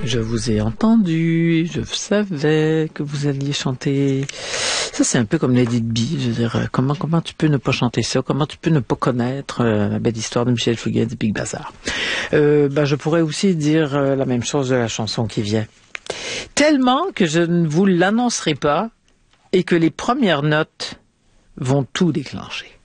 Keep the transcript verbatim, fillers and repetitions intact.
Je vous ai entendu, je savais que vous alliez chanter. Ça, c'est un peu comme Lady Bee. Je veux dire, comment, comment tu peux ne pas chanter ça? Comment tu peux ne pas connaître euh, la belle histoire de Michel Fugain du Big Bazar? Euh, ben, je pourrais aussi dire euh, la même chose de la chanson qui vient. Tellement que je ne vous l'annoncerai pas et que les premières notes vont tout déclencher.